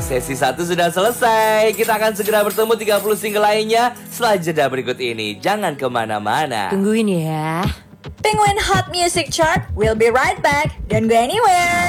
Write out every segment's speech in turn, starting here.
Sesi 1 sudah selesai. Kita akan segera bertemu 30 single lainnya setelah jeda berikut ini. Jangan kemana-mana. Tungguin ya. Penguin Hot Music Chart will be right back. Don't go anywhere.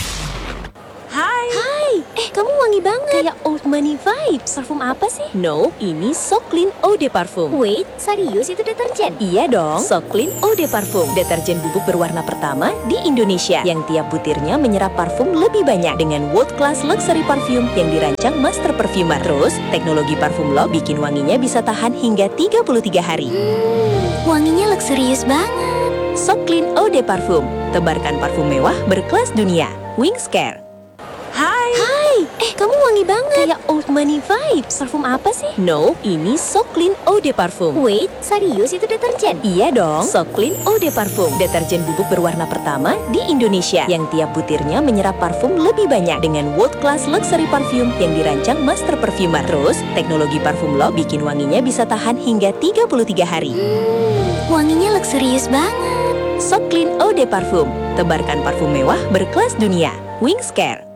Hai, kamu wangi banget. Kayak old money vibes. Parfum apa sih? No, ini So Clean Eau de Parfum. Wait, serius itu deterjen? Iya dong, So Clean Eau de Parfum. Deterjen bubuk berwarna pertama di Indonesia yang tiap butirnya menyerap parfum lebih banyak dengan world class luxury parfum yang dirancang master perfumer. Terus, teknologi parfum lo bikin wanginya bisa tahan hingga 33 hari. Wanginya luxurious banget. So Clean Eau de Parfum. Tebarkan parfum mewah berkelas dunia. Wings Care. Hai, kamu wangi banget. Kayak old money vibes. Parfum apa sih? No, ini So Clean Eau de Parfum. Wait, serius itu deterjen? Iya dong, So Clean Eau de Parfum. Deterjen bubuk berwarna pertama di Indonesia yang tiap butirnya menyerap parfum lebih banyak dengan world class luxury parfum yang dirancang master perfumer. Terus, teknologi parfum lo bikin wanginya bisa tahan hingga 33 hari. Wanginya luxurious banget. So Clean Eau de Parfum. Tebarkan parfum mewah berkelas dunia. Wings Care.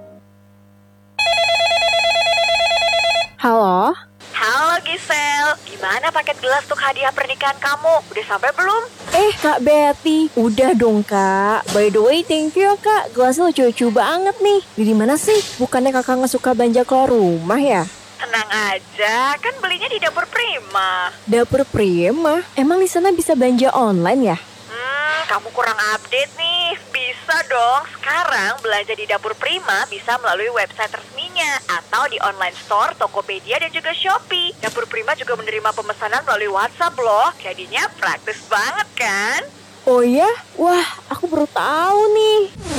Halo? Halo Gisel, gimana paket gelas untuk hadiah pernikahan kamu? Udah sampai belum? Kak Betty, udah dong Kak. By the way, thank you ya Kak. Gelasnya lucu-lucu banget nih. Di mana sih? Bukannya Kakak nggak suka belanja keluar rumah ya? Tenang aja, kan belinya di Dapur Prima. Dapur Prima? Emang di sana bisa belanja online ya? Kamu kurang update nih. Bisa dong, sekarang belanja di Dapur Prima bisa melalui website resminya atau di online store Tokopedia dan juga Shopee. Dapur Prima juga menerima pemesanan melalui WhatsApp loh. Jadinya praktis banget kan? Oh ya? Wah, aku baru tahu nih.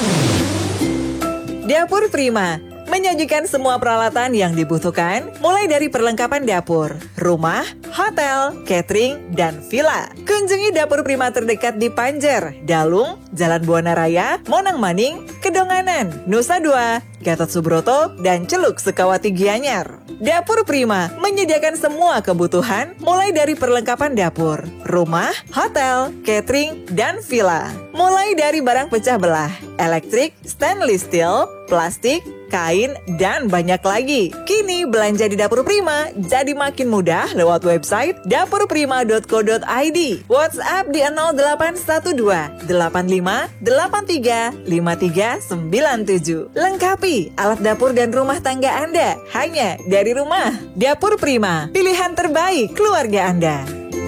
Dapur Prima menyajikan semua peralatan yang dibutuhkan, mulai dari perlengkapan dapur, rumah, hotel, catering, dan villa. Kunjungi Dapur Prima terdekat di Panjer, Dalung, Jalan Buana Raya, Monang Maning, Kedonganan, Nusa Dua, Gatot Subroto, dan Celuk Sukawati Gianyar. Dapur Prima menyediakan semua kebutuhan, mulai dari perlengkapan dapur, rumah, hotel, catering, dan villa. Mulai dari barang pecah belah, elektrik, stainless steel, plastik, kain, dan banyak lagi. Kini belanja di Dapur Prima jadi makin mudah lewat website dapurprima.co.id. WhatsApp di 0812 85 83 5397. Lengkapi alat dapur dan rumah tangga Anda hanya dari rumah. Dapur Prima, pilihan terbaik keluarga Anda.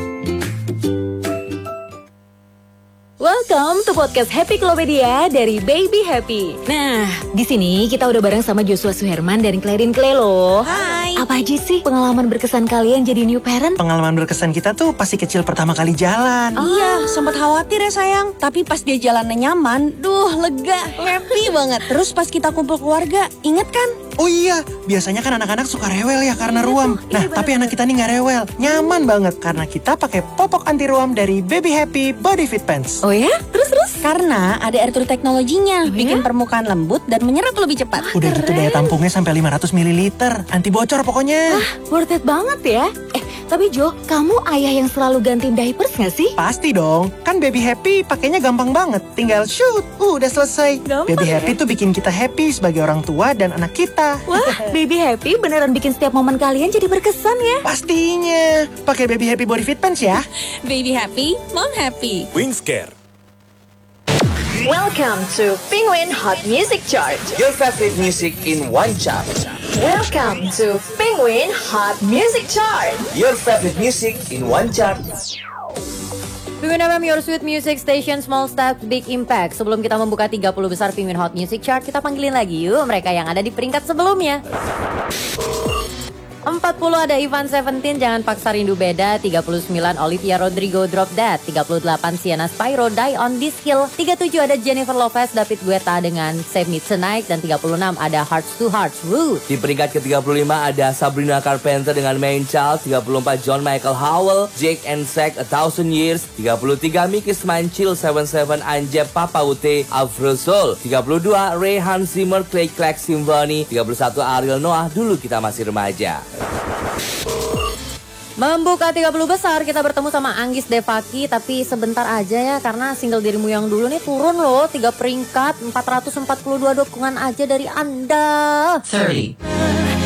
Welcome to podcast Happy Klopedia dari Baby Happy. Nah, di sini kita udah bareng sama Joshua Suherman dan Clarin Clay loh. Hai. Apa aja sih pengalaman berkesan kalian jadi new parent? Pengalaman berkesan kita tuh pasti kecil pertama kali jalan. Iya, sempat khawatir ya sayang. Tapi pas dia jalannya nyaman, lega, happy banget. Terus pas kita kumpul keluarga, inget kan? Oh iya, biasanya kan anak-anak suka rewel ya karena ruam. Nah, tapi anak kita nih nggak rewel. Nyaman banget karena kita pakai popok anti ruam dari Baby Happy Body Fit Pants. Oh ya? Terus? Karena ada air turut teknologinya, bikin permukaan lembut dan menyerap lebih cepat. Udah gitu daya tampungnya sampai 500 ml. Anti bocor pokoknya. Worth it banget ya. Tapi Jo, kamu ayah yang selalu ganti diapers gak sih? Pasti dong, kan Baby Happy pakainya gampang banget. Tinggal shoot, udah selesai. Gampang Baby ya? Happy tuh bikin kita happy sebagai orang tua dan anak kita. Wah, Baby Happy beneran bikin setiap momen kalian jadi berkesan ya. Pastinya, pakai Baby Happy Body Fit Pants ya. Baby happy, mom happy. Wings Care. Welcome to Penguin Hot Music Chart. Your favorite music in one chart. Welcome to Penguin Hot Music Chart. Your favorite music in one chart. Penguin FM, your sweet music station, small step, big impact. Sebelum kita membuka 30 besar Penguin Hot Music Chart, kita panggilin lagi yuk mereka yang ada di peringkat sebelumnya. 40 ada Ivan Seventeen, Jangan Paksa Rindu Beda. 39 Olivia Rodrigo, Drop That. 38 Sienna Spyro, Die on This Hill. 37 ada Jennifer Lopez, David Guetta dengan Save Me Tonight. Dan 36 ada Hearts to Hearts, Rude. Di peringkat ke-35 ada Sabrina Carpenter dengan Main Child. 34 John Michael Howell, Jake and Zack, A Thousand Years. 33 Miki Smile Chill 77 Anjep Papa Ute, Afro Soul. 32 Ray Hans Zimmer, Clay Clark Symphony. 31 Ariel Noah, Dulu Kita Masih Remaja. Membuka 30 besar, kita bertemu sama Anggis Devaki. Tapi sebentar aja ya, karena single Dirimu yang dulu nih turun loh 3 peringkat, 442 dukungan aja dari Anda. 30.